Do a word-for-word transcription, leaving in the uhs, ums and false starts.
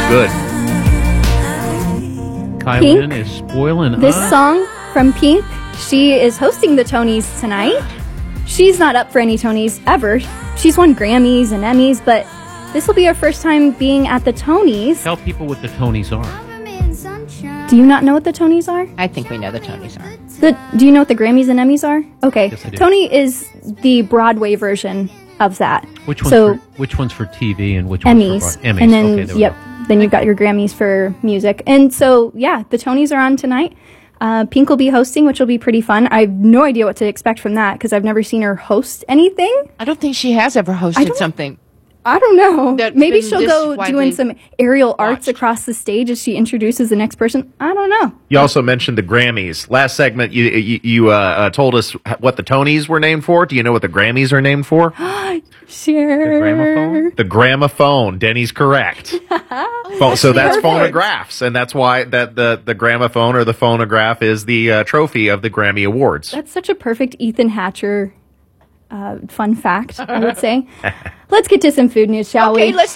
good. Kylan is spoiling This us. song from Pink, she is hosting the Tonys tonight. She's not up for any Tonys ever. She's won Grammys and Emmys, but this will be her first time being at the Tonys. Tell people what the Tonys are. Do you not know what the Tonys are? I think we know the Tonys are. The, do you know what the Grammys and Emmys are? Okay. Yes, I do. Tony is the Broadway version of that. Which one's, so, for, which one's for T V and which Emmys. one's for Broadway? Emmys. And then, okay, there we yep. go. Then you've got your Grammys for music. And so, yeah, the Tonys are on tonight. Uh, Pink will be hosting, which will be pretty fun. I have no idea what to expect from that because I've never seen her host anything. I don't think she has ever hosted something. I don't know. That's Maybe been she'll this go widely doing some aerial arts watched. across the stage as she introduces the next person. I don't know. You also mentioned the Grammys. Last segment, you you, you uh, uh, told us what the Tonys were named for. Do you know what the Grammys are named for? Sure. The gramophone? The gramophone. Denny's correct. Phone, so that's Perfect. phonographs, and that's why that the, the gramophone or the phonograph is the uh, trophy of the Grammy Awards. That's such a perfect Ethan Hatcher uh, fun fact, I would say. Let's get to some food news, shall Okay, we? let's